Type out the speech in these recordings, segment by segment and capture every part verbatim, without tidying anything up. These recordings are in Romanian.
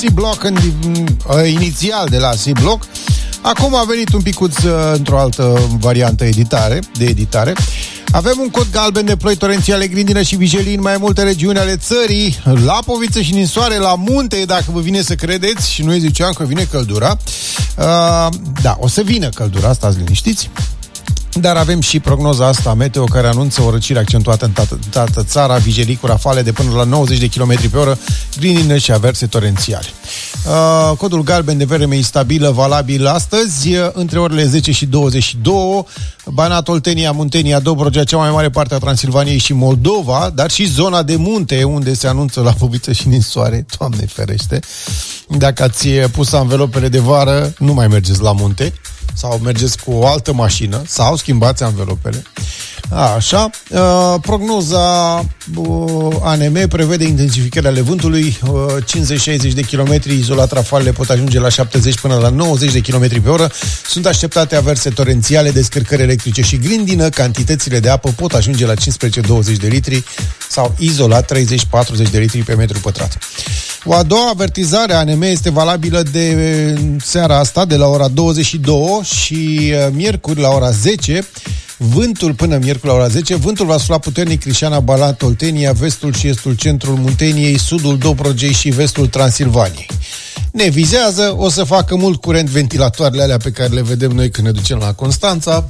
C-Block în, uh, inițial de la C-Block. Acum a venit un picuț uh, într-o altă variantă editare, de editare. Avem un cod galben de ploi torențiale, grindină și vijelii în mai multe regiuni ale țării, la Poviță și ninsoare, la munte, dacă vă vine să credeți, și noi ziceam că vine căldura. Uh, da, o să vină căldura, stați liniștiți. Dar avem și prognoza asta meteo care anunță o răcire accentuată în toată, toată țara, vijelii cu rafale de până la nouăzeci de kilometri pe oră, grindină și averse torențiale. Uh, codul galben de vreme instabilă, valabil astăzi, între orele zece și douăzeci și două, Banat, Oltenia, Muntenia, Dobrogea, cea mai mare parte a Transilvaniei și Moldova, dar și zona de munte, unde se anunță la Poviță și ninsoare, Doamne ferește. Dacă ați pus anvelopele de vară, nu mai mergeți la munte, sau mergeți cu o altă mașină, sau schimbați anvelopele. Așa, uh, prognoza uh, A N M prevede intensificarea ale vântului, uh, cincizeci șaizeci de kilometri, izolat rafalele pot ajunge la șaptezeci până la nouăzeci de kilometri pe oră. Sunt așteptate averse torențiale, descărcări electrice și grindină, cantitățile de apă pot ajunge la cincisprezece douăzeci de litri sau izolat treizeci patruzeci de litri pe metru pătrat. O a doua avertizare a N M este valabilă de seara asta, de la ora douăzeci și două și miercuri la ora zece. Vântul până miercuri la ora zece, vântul va sufla puternic Crișana, Banat, Oltenia, vestul și estul centrul Munteniei, sudul Dobrogei și vestul Transilvaniei. Ne vizează, o să facă mult curent ventilatoarele alea pe care le vedem noi când ne ducem la Constanța.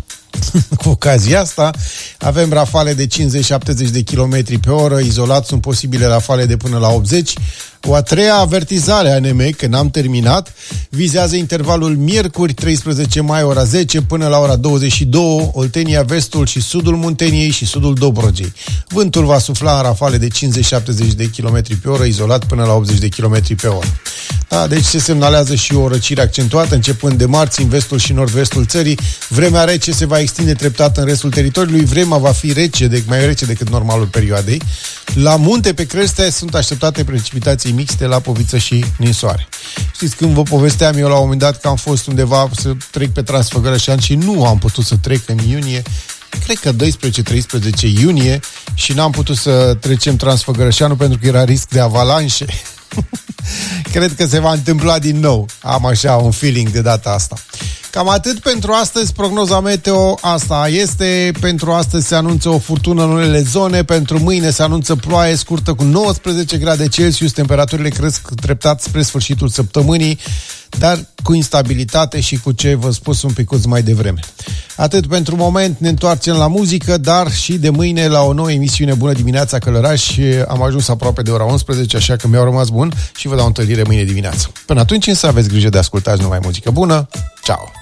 Cu ocazia asta avem rafale de cincizeci șaptezeci de kilometri pe oră, izolat sunt posibile rafale de până la optzeci. O a treia avertizare a N M, că n-am terminat, vizează intervalul miercuri treisprezece mai ora zece până la ora douăzeci și două, Oltenia, vestul și sudul Munteniei și sudul Dobrogei. Vântul va sufla în rafale de cincizeci șaptezeci de kilometri pe oră, izolat până la optzeci de kilometri pe oră. Da, deci se semnalează și o răcire accentuată începând de marți în vestul și nord-vestul țării. Vremea rece se va extinde treptat în restul teritoriului, vremea va fi rece, de, mai rece decât normalul perioadei. La munte, pe creste, sunt așteptate precipitații mixte la Poviță și ninsoare. Știți, când vă povesteam eu la un moment dat că am fost undeva să trec pe Transfăgărășan și nu am putut să trec în iunie, cred că doisprezece treisprezece iunie, și n-am putut să trecem Transfăgărășanul pentru că era risc de avalanșe. Cred că se va întâmpla din nou. Am așa un feeling de data asta. Cam atât pentru astăzi. Prognoza meteo asta este. Pentru astăzi se anunță o furtună în unele zone. Pentru mâine se anunță ploaie scurtă cu nouăsprezece grade Celsius. Temperaturile cresc treptat spre sfârșitul săptămânii, dar cu instabilitate și cu ce vă spus un picuț mai devreme. Atât pentru moment, ne întoarcem la muzică, dar și de mâine la o nouă emisiune. Bună dimineața, Călărași. Am ajuns aproape de ora unsprezece, așa că mi-au rămas bun și vă dau întâlnire mâine dimineață. Până atunci însă aveți grijă de ascultați numai muzică bună. Ciao!